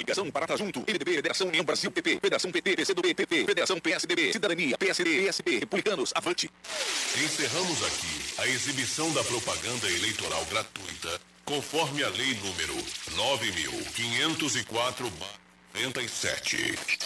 Coligação Parata Junto, MDB, Federação União Brasil, PP, Federação PT, PCdoB, PP, Federação PSDB, Cidadania, PSD, PSB, Republicanos, Avante. Encerramos aqui a exibição da propaganda eleitoral gratuita, conforme a lei número 9.504/97.